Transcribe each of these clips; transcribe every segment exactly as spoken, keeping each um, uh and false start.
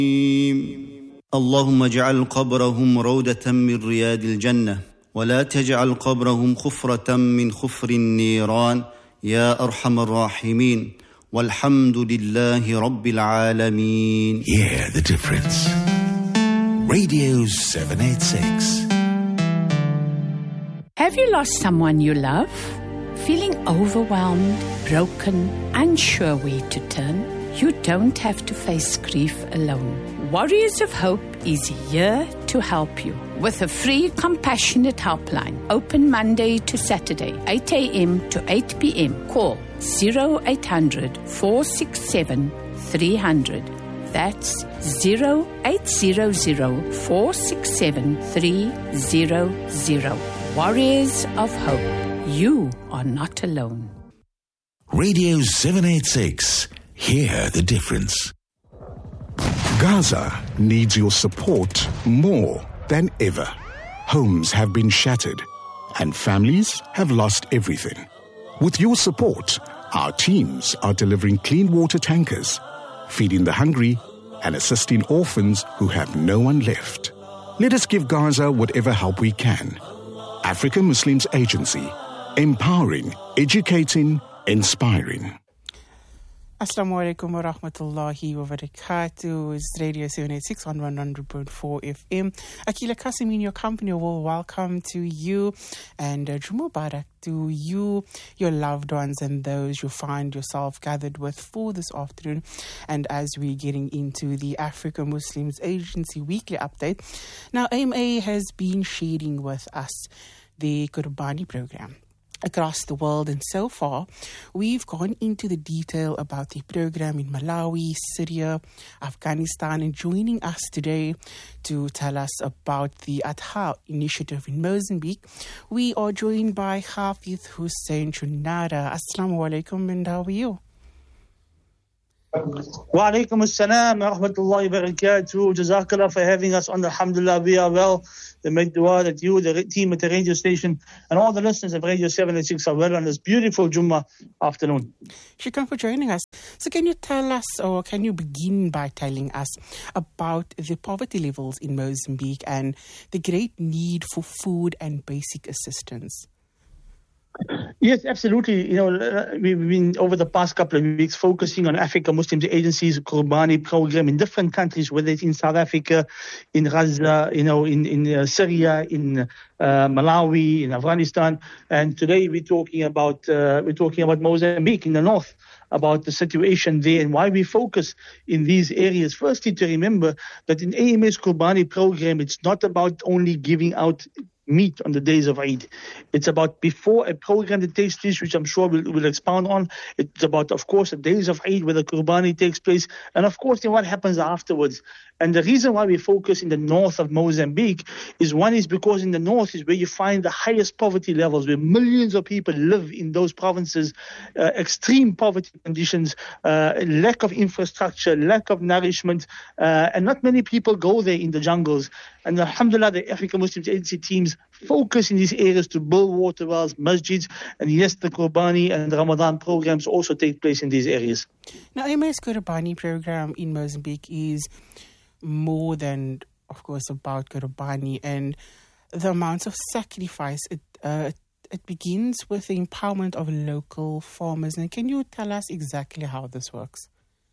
اللهم اجعل قبرهم روضة من رياض الجنة ولا تجعل قبرهم خفرة من خفر النيران يا أرحم الراحمين والحمد لله رب العالمين. Hear the difference. Radio seven eighty-six. Have you lost someone you love? Feeling overwhelmed, broken, unsure where to turn? You don't have to face grief alone. Warriors of Hope is here to help you with a free compassionate helpline, open Monday to Saturday, eight a.m. to eight p.m. Call zero eight hundred, four six seven, three hundred. That's zero eight hundred, four six seven, three hundred. Warriors of Hope, you are not alone. Radio seven eighty-six. Hear the difference. Gaza needs your support more than ever. Homes have been shattered and families have lost everything. With your support, our teams are delivering clean water tankers, feeding the hungry and assisting orphans who have no one left. Let us give Gaza whatever help we can. African Muslims Agency, empowering, educating, inspiring. Assalamu alaikum wa rahmatullahi wa barakatuh. It's Radio seven eighty-six on one hundred point four F M. Akila Kasim in your company will welcome to you and uh, Jumu'ah Mubarak to you, your loved ones and those you find yourself gathered with for this afternoon. And as we're getting into the African Muslims Agency weekly update, now A M A has been sharing with us the Qurbani program across the world, and so far we've gone into the detail about the program in Malawi, Syria, Afghanistan, and joining us today to tell us about the Adha initiative in Mozambique, we are joined by Hafiz Hussein Chunara. Assalamu alaikum, and how are you? Wa alaikum assalam wa rahmatullahi wa barakatuh. Jazakallah for having us on. Alhamdulillah, we are well. The make dua that you, the team at the radio station, and all the listeners of Radio seven eighty-six are well on this beautiful Jummah afternoon. Shukran for joining us. So can you tell us, or can you begin by telling us about the poverty levels in Mozambique and the great need for food and basic assistance? Yes, absolutely. You know, we've been over the past couple of weeks focusing on Africa Muslims Agency's Qurbani program in different countries, whether it's in South Africa, in Gaza, you know, in, in uh, Syria, in uh, Malawi, in Afghanistan. And today we're talking about uh, we're talking about Mozambique in the north, about the situation there and why we focus in these areas. Firstly, to remember that in A M A's Qurbani program, it's not about only giving out meet on the days of Eid. It's about before a program that takes place, which I'm sure we'll, we'll expound on. It's about, of course, the days of Eid where the Qurbani takes place, and of course, then what happens afterwards. And the reason why we focus in the north of Mozambique is, one is because in the north is where you find the highest poverty levels, where millions of people live in those provinces, uh, extreme poverty conditions, uh, lack of infrastructure, lack of nourishment, uh, and not many people go there in the jungles. And alhamdulillah, the African Muslims Agency teams focus in these areas to build water wells, masjids, and yes, the Qurbani and the Ramadan programs also take place in these areas. Now, A M A's Qurbani program in Mozambique is more than, of course, about Qurbani and the amounts of sacrifice. It, uh, it begins with the empowerment of local farmers. And can you tell us exactly how this works?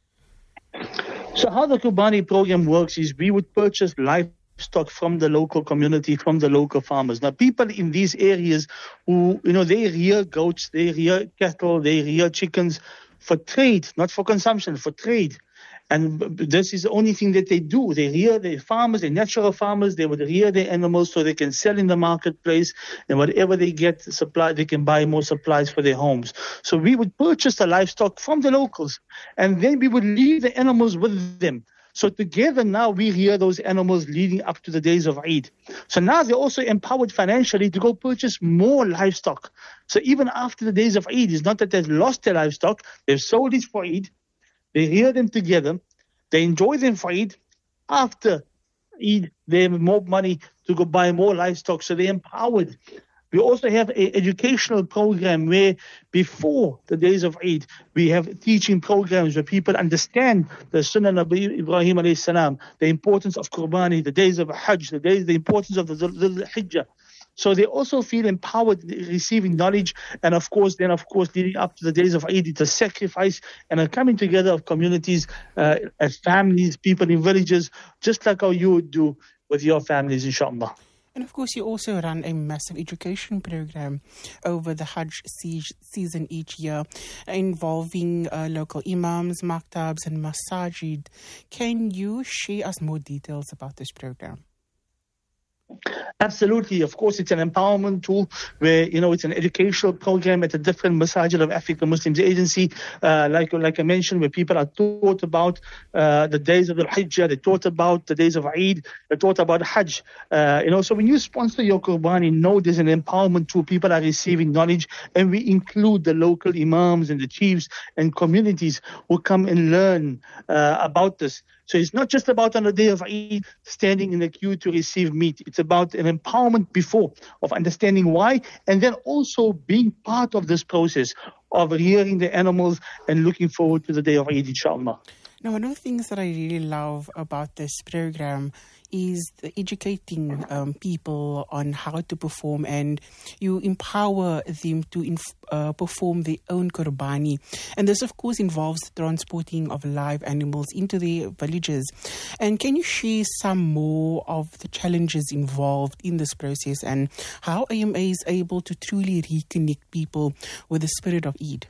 So how the Qurbani program works is we would purchase live stock from the local community, from the local farmers. Now, people in these areas who, you know, they rear goats, they rear cattle, they rear chickens for trade, not for consumption, for trade. And this is the only thing that they do. They rear their farmers, they're natural farmers. They would rear their animals so they can sell in the marketplace. And whatever they get supply, they can buy more supplies for their homes. So we would purchase the livestock from the locals, and then we would leave the animals with them. So together now we rear those animals leading up to the days of Eid. So now they're also empowered financially to go purchase more livestock. So even after the days of Eid, it's not that they've lost their livestock. They've sold it for Eid. They rear them together. They enjoy them for Eid. After Eid, they have more money to go buy more livestock. So they're empowered We also have an educational program where before the days of Eid, we have teaching programs where people understand the Sunnah Nabi Ibrahim alayhi salam, the importance of Qurbani, the days of Hajj, the days, the importance of the Dhul Hijjah. So they also feel empowered receiving knowledge, and of course, then of course, leading up to the days of Eid, it's a sacrifice and a coming together of communities, uh, as families, people in villages, just like how you would do with your families, inshallah. And of course, you also run a massive education program over the Hajj season each year, involving uh, local imams, maktabs, and masajid. Can you share us more details about this program? Absolutely. Of course, it's an empowerment tool where, you know, it's an educational program at a different Masajid of African Muslims Agency, uh, like like I mentioned, where people are taught about uh, the days of the Hijjah, they're taught about the days of Eid, they're taught about Hajj. Uh, you know, so when you sponsor your Qurbani, know there's an empowerment tool. People are receiving knowledge, and we include the local imams and the chiefs and communities who come and learn uh, about this. So it's not just about on the day of Eid standing in the queue to receive meat. It's about an empowerment before of understanding why, and then also being part of this process of rearing the animals and looking forward to the day of Eid, inshallah. Now, one of the things that I really love about this program is the educating um, people on how to perform, and you empower them to inf- uh, perform their own Qurbani. And this, of course, involves the transporting of live animals into their villages. And can you share some more of the challenges involved in this process and how A M A is able to truly reconnect people with the spirit of Eid?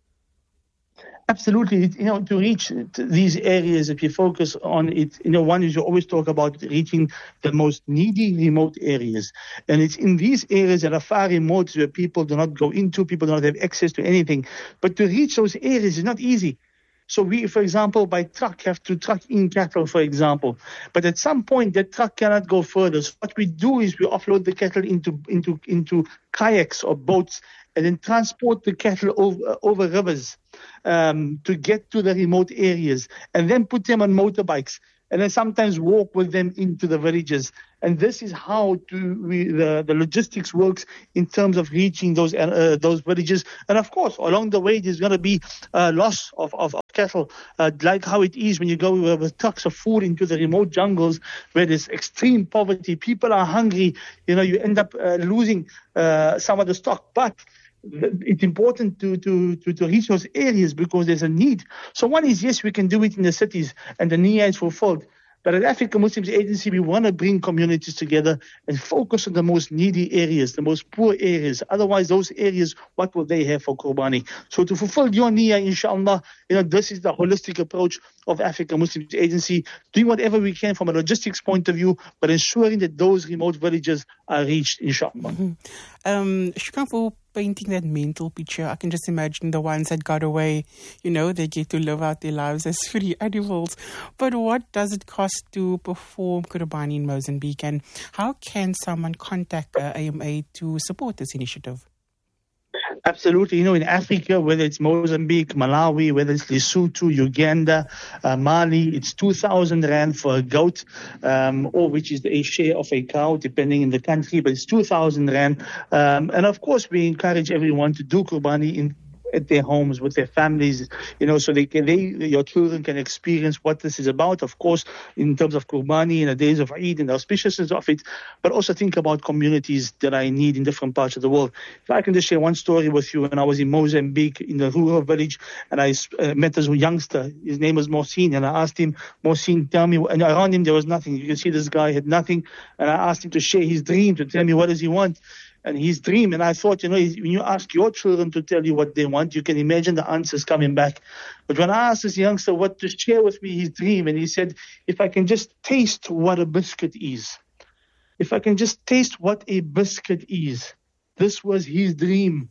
Absolutely. You know, to reach these areas, if you focus on it, you know, one is you always talk about reaching the most needy remote areas. And it's in these areas that are far remote where people do not go into, people do not have access to anything. But to reach those areas is not easy. So we, for example, by truck have to truck in cattle, for example. But at some point, that truck cannot go further. So what we do is we offload the cattle into into into kayaks or boats, and then transport the cattle over, over rivers um, to get to the remote areas, and then put them on motorbikes, and then sometimes walk with them into the villages. And this is how to, we, the, the logistics works in terms of reaching those uh, those villages. And of course, along the way, there's going to be uh, loss of, of, of cattle, uh, like how it is when you go with, with trucks of food into the remote jungles where there's extreme poverty. People are hungry. You know, you end up uh, losing uh, some of the stock. But it's important to, to, to, to reach those areas because there's a need. So one is, yes, we can do it in the cities and the niyyah is fulfilled. But at African Muslims Agency, we want to bring communities together and focus on the most needy areas, the most poor areas. Otherwise, those areas, what will they have for Qurbani? So to fulfill your niyyah, inshallah, you know, this is the holistic approach of African Muslims Agency, doing whatever we can from a logistics point of view, but ensuring that those remote villages are reached, inshallah. Mm-hmm. Um, shukran for painting that mental picture. I can just imagine the ones that got away, you know, they get to live out their lives as free animals. But what does it cost to perform Qurbani in Mozambique, and how can someone contact uh, A M A to support this initiative? Absolutely. You know, in Africa, whether it's Mozambique, Malawi, whether it's Lesotho, Uganda, uh, Mali, it's two thousand rand for a goat, um, or which is a share of a cow, depending in the country, but it's two thousand rand. Um, and of course, we encourage everyone to do Qurbani in at their homes with their families, you know, so they can, they, your children can experience what this is about, of course, in terms of Qurbani in the days of Eid and the auspiciousness of it, but also think about communities that are in need in different parts of the world. If I can just share one story with you, when I was in Mozambique in the rural village, and I uh, met this youngster, his name was Mohsin, and I asked him, Mohsin, tell me, and around him there was nothing. You can see this guy had nothing, and I asked him to share his dream, to tell me what does he want. And his dream, and I thought, you know, when you ask your children to tell you what they want, you can imagine the answers coming back. But when I asked this youngster what to share with me his dream, and he said, if I can just taste what a biscuit is, if I can just taste what a biscuit is, this was his dream.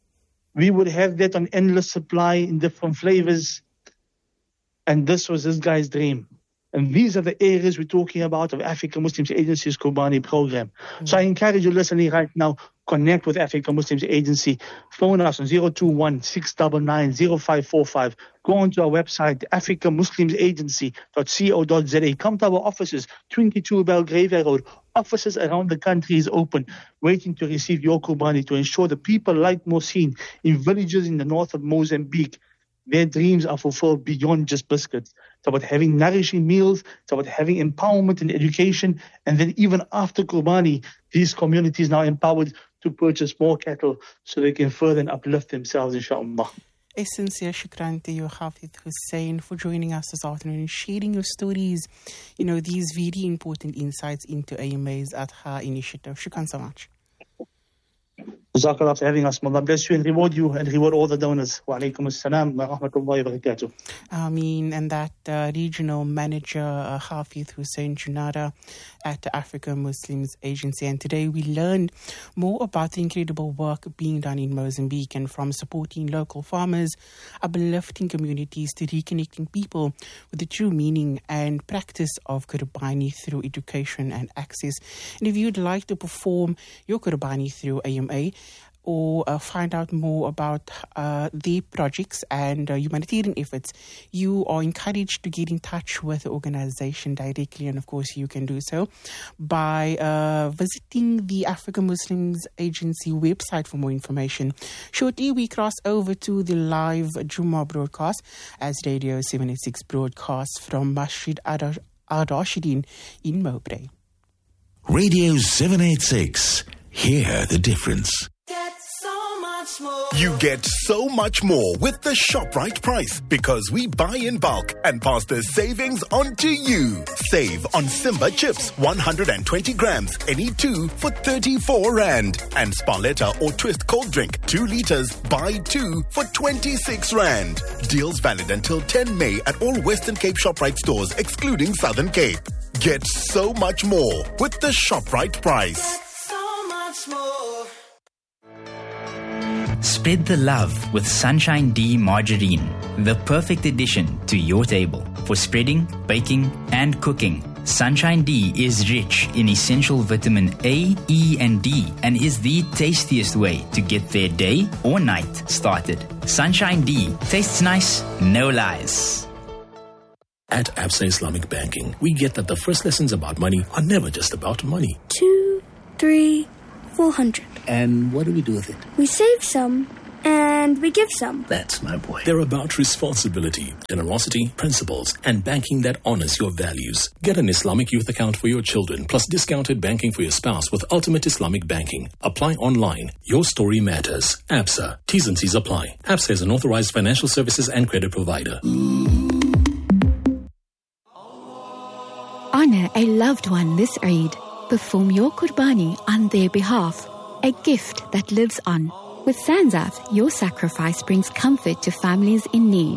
We would have that on endless supply in different flavors. And this was this guy's dream. And these are the areas we're talking about of African Muslims Agency's Qurbani program. Mm-hmm. So I encourage you listening right now, connect with African Muslims Agency. Phone us on zero two one, six nine nine, zero five four five. Go onto our website, african muslims agency dot co dot za. Come to our offices, twenty-two Belgravia Road, offices around the country is open, waiting to receive your Qurbani, to ensure that people like Mohsin in villages in the north of Mozambique, their dreams are fulfilled beyond just biscuits. It's about having nourishing meals, it's about having empowerment and education, and then even after Qurbani, these communities now empowered to purchase more cattle so they can further and uplift themselves, inshallah. A sincere shukran to you, Hafid Hussein, for joining us this afternoon and sharing your stories, you know, these very important insights into A M A's Adha initiative. Shukran so much. Jazakallah for having us. Allah bless you and reward you and reward all the donors. Wa alaikum assalam wa rahmatullahi wa barakatuh. Ameen. And that uh, regional manager, uh, Hafid Hussein Junada at the Africa Muslims Agency. And today we learned more about the incredible work being done in Mozambique, and from supporting local farmers, uplifting communities, to reconnecting people with the true meaning and practice of Qurbani through education and access. And if you'd like to perform your Qurbani through A M A, or uh, find out more about uh, their projects and uh, humanitarian efforts, you are encouraged to get in touch with the organization directly. And of course, you can do so by uh, visiting the Africa Muslims Agency website for more information. Shortly, we cross over to the live Jummah broadcast as Radio seven eighty-six broadcasts from Masjid Ar-Rashidin in Mowbray. Radio seven eighty-six. Hear the difference. You get so much more with the ShopRite price, because we buy in bulk and pass the savings on to you. Save on Simba chips, one hundred twenty grams, any two for thirty-four rand. And Sparletta or Twist cold drink, two liters, buy two for twenty-six rand. Deals valid until the tenth of May at all Western Cape ShopRite stores, excluding Southern Cape. Get so much more with the ShopRite price. Get so much more. Spread the love with Sunshine D Margarine, the perfect addition to your table for spreading, baking, and cooking. Sunshine D is rich in essential vitamin A, E, and D, and is the tastiest way to get their day or night started. Sunshine D tastes nice, no lies. At Absa Islamic Banking, we get that the first lessons about money are never just about money. Two, three, four hundred. And what do we do with it? We save some, and we give some. That's my boy. They're about responsibility, generosity, principles, and banking that honors your values. Get an Islamic youth account for your children, plus discounted banking for your spouse with Ultimate Islamic Banking. Apply online. Your story matters. Absa. T's and C's apply. Absa is an authorized financial services and credit provider. Honor a loved one this Eid. Perform your Qurbani on their behalf. A gift that lives on. With Zanzaf, your sacrifice brings comfort to families in need.